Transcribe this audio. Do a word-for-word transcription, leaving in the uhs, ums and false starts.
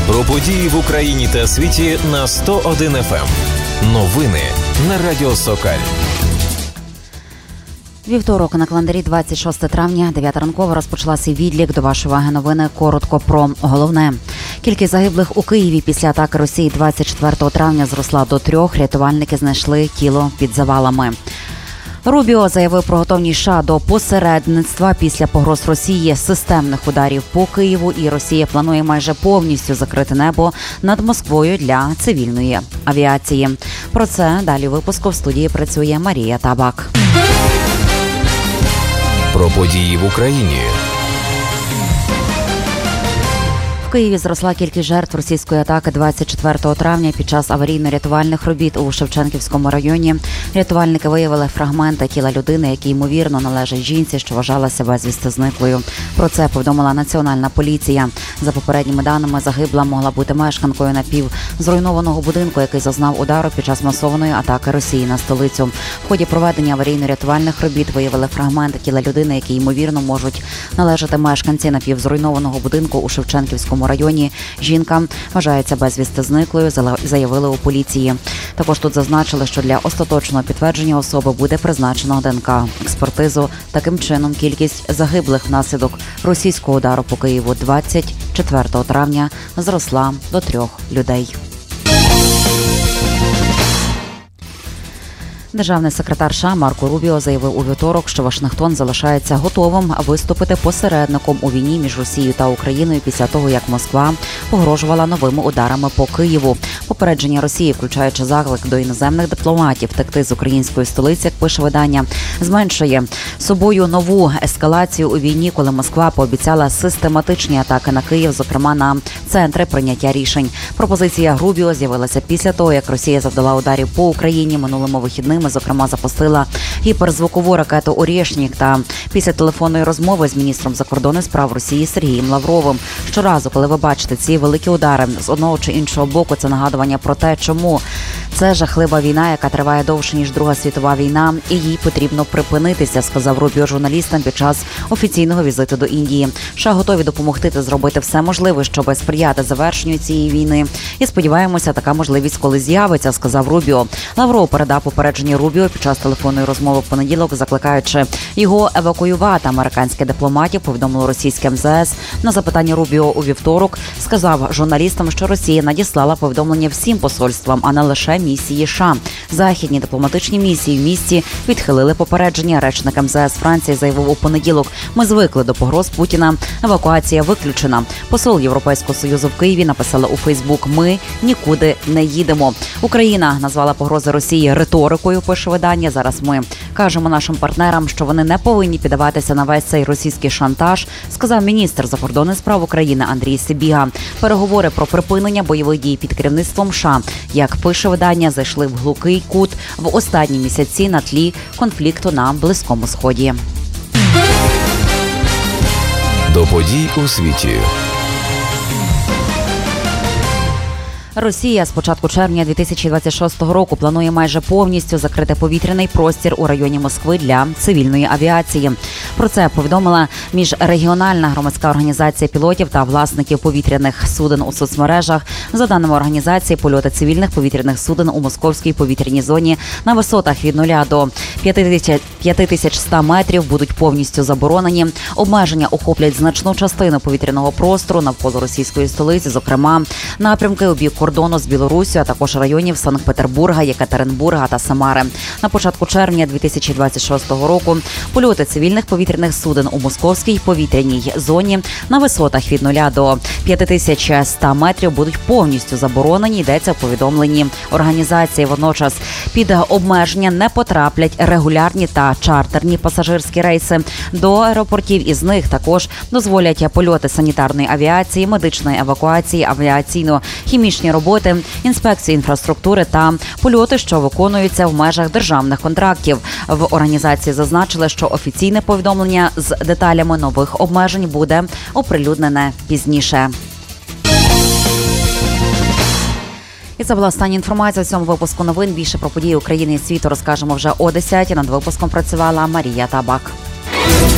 Про події в Україні та світі на сто один еф ем. Новини на Радіо Сокаль. Вівторок на календарі двадцять шосте травня, дев'ята ранкова, розпочалася відлік. До вашої уваги новини. Коротко про головне. Кількість загиблих у Києві після атаки Росії двадцять четвертого травня зросла до трьох. Рятувальники знайшли тіло під завалами. Рубіо заявив про готовність США до посередництва після погроз Росії системних ударів по Києву, і Росія планує майже повністю закрити небо над Москвою для цивільної авіації. Про це далі у випуску. В студії працює Марія Табак. Про події в Україні. В Києві зросла кількість жертв російської атаки двадцять четвертого травня. Під час аварійно-рятувальних робіт у Шевченківському районі рятувальники виявили фрагменти тіла людини, які, ймовірно, належать жінці, що вважалася безвісти зниклою. Про це повідомила Національна поліція. За попередніми даними, загибла могла бути мешканкою напівзруйнованого будинку, який зазнав удару під час масованої атаки Росії на столицю. В ході проведення аварійно-рятувальних робіт виявили фрагменти тіла людини, які, ймовірно, можуть належати мешканці напівзруйнованого будинку у Шевченківському районі. Жінка вважається безвісти зниклою, заявили у поліції. Також тут зазначили, що для остаточного підтвердження особи буде призначено ДНК-експертизу. Таким чином, кількість загиблих внаслідок російського удару по Києву двадцять четвертого травня зросла до трьох людей. Державний секретар США Марко Рубіо заявив у вівторок, що Вашингтон залишається готовим виступити посередником у війні між Росією та Україною після того, як Москва погрожувала новими ударами по Києву. Попередження Росії, включаючи заклик до іноземних дипломатів втекти з української столиці, як пише видання, зменшує собою нову ескалацію у війні, коли Москва пообіцяла систематичні атаки на Київ, зокрема на центри прийняття рішень. Пропозиція Рубіо з'явилася після того, як Росія завдала ударів по Україні минулими вихідними. Зокрема, запустила гіперзвукову ракету «Орєшнік» та після телефонної розмови з міністром закордонних справ Росії Сергієм Лавровим. Щоразу, коли ви бачите ці великі удари з одного чи іншого боку, це нагадування про те, чому це жахлива війна, яка триває довше, ніж Друга світова війна, і їй потрібно припинитися, сказав Рубіо журналістам під час офіційного візиту до Індії. США готові допомогти та зробити все можливе, щоб сприяти завершенню цієї війни. І сподіваємося, така можливість коли з'явиться, сказав Рубіо. Лавров передав попередження Рубіо під час телефонної розмови в понеділок, закликаючи його евакуювати американських дипломатів, повідомило російське ем зе ес. На запитання Рубіо у вівторок сказав журналістам, що Росія надіслала повідомлення всім посольствам, а не лише місії США. Західні дипломатичні місії в місті відхилили попередження. Речник ем зе ес Франції заявив у понеділок: "Ми звикли до погроз Путіна. Евакуація виключена". Посол Європейського Союзу в Києві написала у Фейсбук: "Ми нікуди не їдемо". Україна назвала погрози Росії риторикою, пише видання. Зараз ми кажемо нашим партнерам, що вони не повинні піддаватися на весь цей російський шантаж, сказав міністр закордонних справ України Андрій Сибіга. Переговори про припинення бойових дій під керівництвом США, як пише видання, зайшли в глухий кут в останні місяці на тлі конфлікту на Близькому Сході. До подій у світі. Росія з початку червня дві тисячі двадцять шостого року планує майже повністю закрити повітряний простір у районі Москви для цивільної авіації. Про це повідомила міжрегіональна громадська організація пілотів та власників повітряних суден у соцмережах. За даними організації, польоти цивільних повітряних суден у московській повітряній зоні на висотах від нуля до п'ять тисяч сто метрів будуть повністю заборонені. Обмеження охоплять значну частину повітряного простору навколо російської столиці, зокрема напрямки у бік кордону з Білоруссю, а також районів Санкт-Петербурга, Єкатеринбурга та Самари. На початку червня дві тисячі двадцять шостого року польоти цивільних повітряних суден у московській повітряній зоні на висотах від нуля до п'ять тисяч сто метрів будуть повністю заборонені, йдеться в повідомленні організації. Водночас під обмеження не потраплять регулярні та чартерні пасажирські рейси до аеропортів. Із них також дозволять польоти санітарної авіації, медичної евакуації, авіаційно-хімічні роботи, інспекції інфраструктури та польоти, що виконуються в межах державних контрактів. В організації зазначили, що офіційне повідомлення з деталями нових обмежень буде оприлюднене пізніше. І це була остання інформація у цьому випуску новин. Більше про події України і світу розкажемо вже о десятій. Над випуском працювала Марія Табак.